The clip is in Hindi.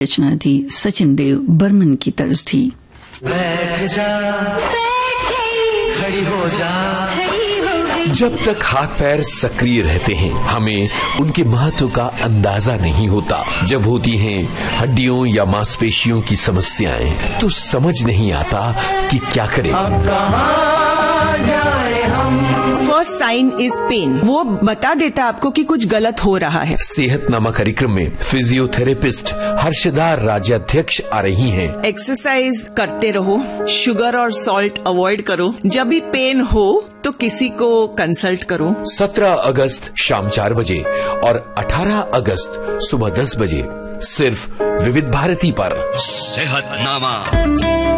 रचना थी सचिन देव बर्मन की तर्ज थी। बैठ जा, खड़ी हो जा। जब तक हाथ पैर सक्रिय रहते हैं हमें उनके महत्व का अंदाजा नहीं होता। जब होती हैं हड्डियों या मांसपेशियों की समस्याएं तो समझ नहीं आता कि क्या करें। अब कहाँ जाए हम। फर्स्ट साइन इज पेन, वो बता देता आपको कि कुछ गलत हो रहा है। सेहतनामा कार्यक्रम में फिजियोथेरेपिस्ट हर्षदा राज्याध्यक्ष आ रही हैं। एक्सरसाइज करते रहो, शुगर और सॉल्ट अवॉइड करो, जब भी पेन हो तो किसी को कंसल्ट करो। 17 अगस्त शाम 4 बजे और 18 अगस्त सुबह 10 बजे सिर्फ विविध भारती पर सेहतनामा।